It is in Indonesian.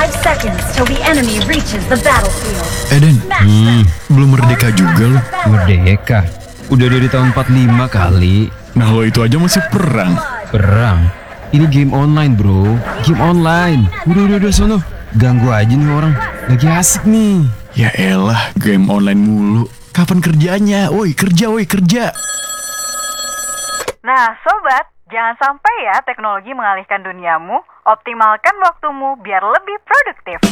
seconds till the enemy reaches the battlefield. Eden, belum merdeka juga lo. Merdeka? Udah dari tahun 45 kali. Nah lo itu aja masih perang. Perang? Ini game online bro. Game online. Udah sono. Ganggu aja nih orang. Lagi asik nih. Ya elah, game online mulu. Kapan kerjanya? Woi kerja. Nah, sobat, jangan sampai ya teknologi mengalihkan duniamu. Optimalkan waktumu biar lebih produktif.